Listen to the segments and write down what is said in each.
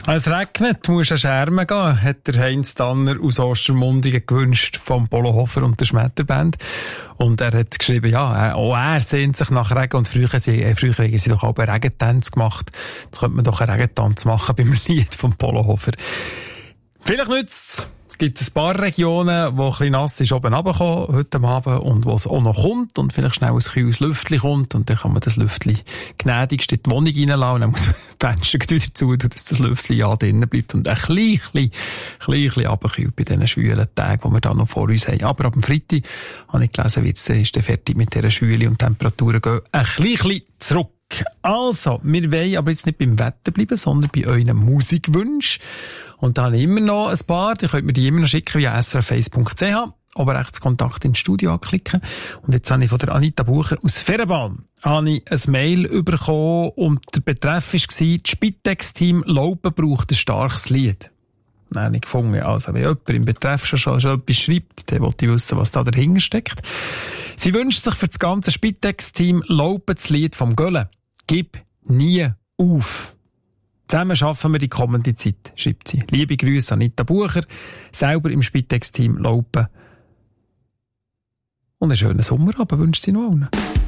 Es regnet, du musst an Schermen gehen, hat der Heinz Tanner aus Ostermundigen gewünscht vom Polohofer und der Schmetterband. Und er hat geschrieben, ja, auch er sehnt sich nach Regen und früher haben sie doch auch einen Regentanz gemacht. Jetzt könnte man doch einen Regentanz machen beim Lied vom Polohofer. Vielleicht nützt's. Es gibt ein paar Regionen, wo ein bisschen nass ist oben runtergekommen heute Abend und wo es auch noch kommt und vielleicht schnell ein kühles Lüftchen kommt und dann kann man das Lüftchen gnädigst in die Wohnung reinlassen und dann muss man die Fenster wieder zu, dass das Lüftchen ja drinnen bleibt und ein bisschen runterkühlt bei diesen schwülen Tagen, die wir da noch vor uns haben. Aber ab dem Freitag, habe ich gelesen, ist dann fertig mit dieser Schwüle und Temperaturen gehen ein bisschen zurück. Also, wir wollen aber jetzt nicht beim Wetter bleiben, sondern bei euren Musikwünschen. Und da habe ich immer noch ein paar, die könnt mir die immer noch schicken via srf1.ch, aber rechts Kontakt ins Studio anklicken. Und jetzt habe ich von der Anita Bucher aus Ferenbahn ein Mail bekommen und der Betreff war, das Spitex-Team Laupen braucht ein starkes Lied. Nein, nicht gefunden. Also, wenn jemand im Betreff schon etwas schreibt, dann wollte ich wissen, was da dahinter steckt. Sie wünscht sich für das ganze Spitex-Team Laupen das Lied vom Gölle. Gib nie auf. Zusammen schaffen wir die kommende Zeit, schreibt sie. Liebe Grüße Anita Bucher, selber im Spitex-Team Laupen. Und einen schönen Sommerabend wünscht sie noch allen.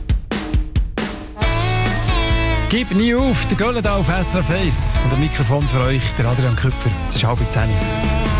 Gib nie auf, der Gölle da auf SRF 1. Und am Mikrofon für euch, der Adrian Küpfer. Es ist 9:30.